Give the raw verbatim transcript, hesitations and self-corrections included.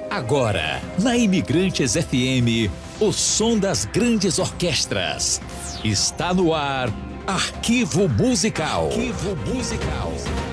Agora, na Imigrantes F M, o som das grandes orquestras. Está no ar, Arquivo Musical. Arquivo Musical.